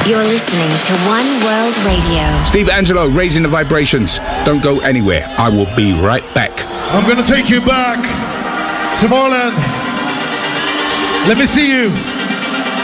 You're listening to One World Radio. Steve Angello, raising the vibrations. Don't go anywhere. I will be right back. I'm going to take you back to Tomorrowland. Let me see you.